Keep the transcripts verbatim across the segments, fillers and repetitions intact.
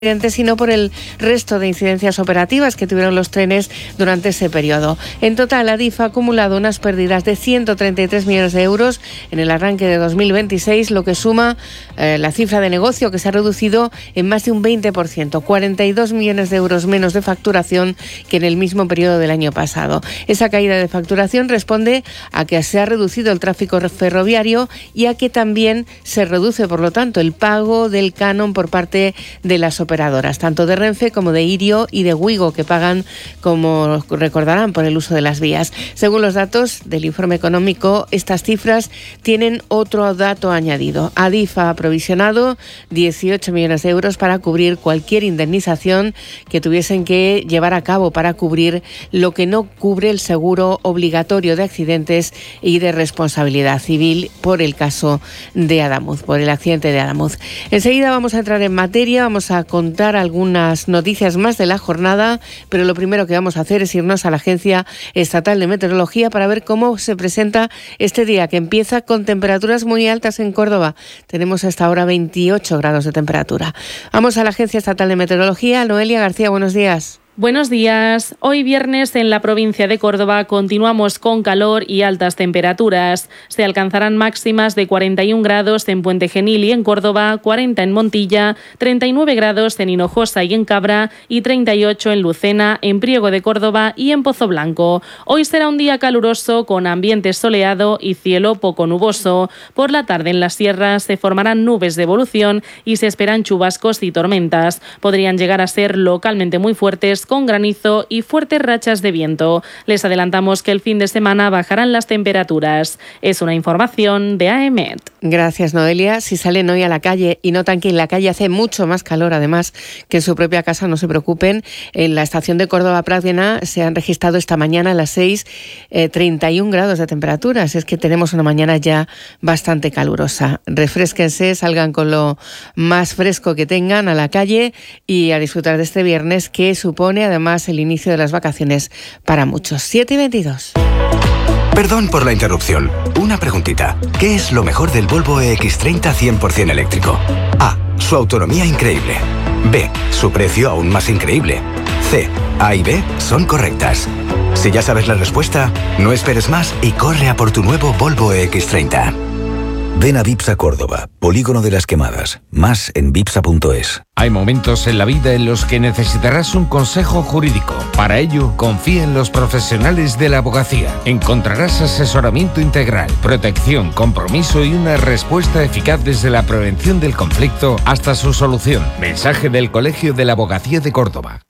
sino por el resto de incidencias operativas que tuvieron los trenes durante ese periodo. En total, Adif ha acumulado unas pérdidas de ciento treinta y tres millones de euros en el arranque de dos mil veintiséis, lo que suma eh, la cifra de negocio que se ha reducido en más de un veinte por ciento, cuarenta y dos millones de euros menos de facturación que en el mismo periodo del año pasado. Esa caída de facturación responde a que se ha reducido el tráfico ferroviario y a que también se reduce, por lo tanto, el pago del canon por parte de las operadoras. operadoras, tanto de Renfe como de Irio y de Wigo, que pagan, como recordarán, por el uso de las vías. Según los datos del informe económico, estas cifras tienen otro dato añadido. Adif ha aprovisionado dieciocho millones de euros para cubrir cualquier indemnización que tuviesen que llevar a cabo para cubrir lo que no cubre el seguro obligatorio de accidentes y de responsabilidad civil por el caso de Adamuz, por el accidente de Adamuz. Enseguida vamos a entrar en materia, vamos a contar algunas noticias más de la jornada, pero lo primero que vamos a hacer es irnos a la Agencia Estatal de Meteorología para ver cómo se presenta este día, que empieza con temperaturas muy altas en Córdoba. Tenemos hasta ahora veintiocho grados de temperatura. Vamos a la Agencia Estatal de Meteorología. Noelia García, buenos días. Buenos días. Hoy viernes en la provincia de Córdoba continuamos con calor y altas temperaturas. Se alcanzarán máximas de cuarenta y un grados en Puente Genil y en Córdoba, cuarenta en Montilla, treinta y nueve grados en Hinojosa y en Cabra y treinta y ocho en Lucena, en Priego de Córdoba y en Pozo Blanco. Hoy será un día caluroso con ambiente soleado y cielo poco nuboso. Por la tarde en las sierras se formarán nubes de evolución y se esperan chubascos y tormentas. Podrían llegar a ser localmente muy fuertes, con granizo y fuertes rachas de viento. Les adelantamos que el fin de semana bajarán las temperaturas. Es una información de A E M E T. Gracias, Noelia. Si salen hoy a la calle y notan que en la calle hace mucho más calor, además, que en su propia casa, no se preocupen. En la estación de Córdoba-Pradena se han registrado esta mañana a las seis, eh, treinta y un grados de temperatura. Es que tenemos una mañana ya bastante calurosa. Refrésquense, salgan con lo más fresco que tengan a la calle y a disfrutar de este viernes, que supone además el inicio de las vacaciones para muchos. siete y veintidós. Perdón por la interrupción. Una preguntita. ¿Qué es lo mejor del Volvo E X treinta cien por ciento eléctrico? A. Su autonomía increíble. B. Su precio aún más increíble. C. A y B son correctas. Si ya sabes la respuesta, no esperes más y corre a por tu nuevo Volvo E X treinta. Ven a Vipsa Córdoba, Polígono de las Quemadas. Más en vipsa punto es. Hay momentos en la vida en los que necesitarás un consejo jurídico. Para ello, confía en los profesionales de la abogacía. Encontrarás asesoramiento integral, protección, compromiso y una respuesta eficaz desde la prevención del conflicto hasta su solución. Mensaje del Colegio de la Abogacía de Córdoba.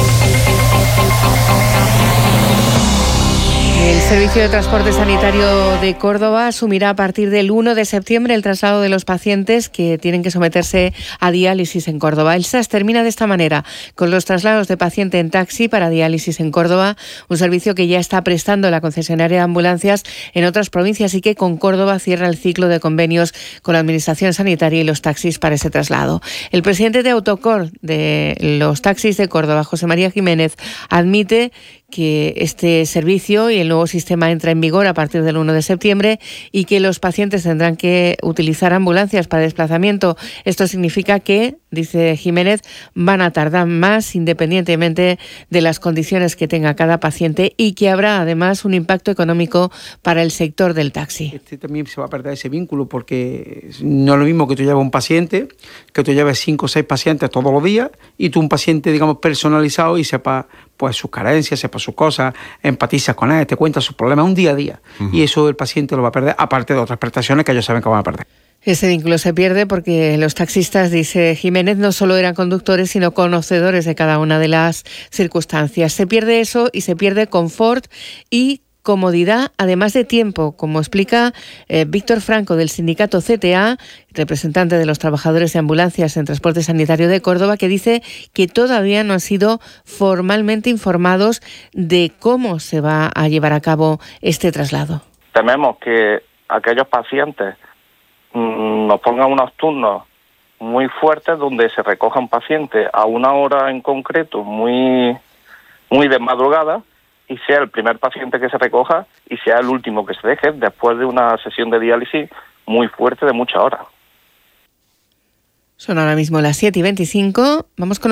El Servicio de Transporte Sanitario de Córdoba asumirá a partir del uno de septiembre el traslado de los pacientes que tienen que someterse a diálisis en Córdoba. El S A S termina de esta manera, con los traslados de paciente en taxi para diálisis en Córdoba, un servicio que ya está prestando la concesionaria de ambulancias en otras provincias y que con Córdoba cierra el ciclo de convenios con la Administración Sanitaria y los taxis para ese traslado. El presidente de Autocor de los taxis de Córdoba, José María Jiménez, admite que este servicio y el nuevo sistema entra en vigor a partir del uno de septiembre y que los pacientes tendrán que utilizar ambulancias para desplazamiento. Esto significa que, dice Jiménez, van a tardar más independientemente de las condiciones que tenga cada paciente y que habrá además un impacto económico para el sector del taxi. Este también se va a perder ese vínculo porque no es lo mismo que tú lleves un paciente, que tú lleves cinco o seis pacientes todos los días y tú un paciente, digamos, personalizado y sepa pues sus carencias, sepa sus cosas, empatizas con él, te cuenta sus problemas un día a día. Uh-huh. Y eso el paciente lo va a perder, aparte de otras prestaciones que ellos saben que van a perder. Ese vínculo se pierde porque los taxistas, dice Jiménez, no solo eran conductores, sino conocedores de cada una de las circunstancias. Se pierde eso y se pierde confort y comodidad, además de tiempo, como explica eh, Víctor Franco del sindicato C T A, representante de los trabajadores de ambulancias en transporte sanitario de Córdoba, que dice que todavía no han sido formalmente informados de cómo se va a llevar a cabo este traslado. Tememos que aquellos pacientes mmm, nos pongan unos turnos muy fuertes donde se recoja un paciente a una hora en concreto, muy, muy de madrugada, y sea el primer paciente que se recoja y sea el último que se deje después de una sesión de diálisis muy fuerte de muchas horas. Son ahora mismo las siete y veinticinco. Vamos con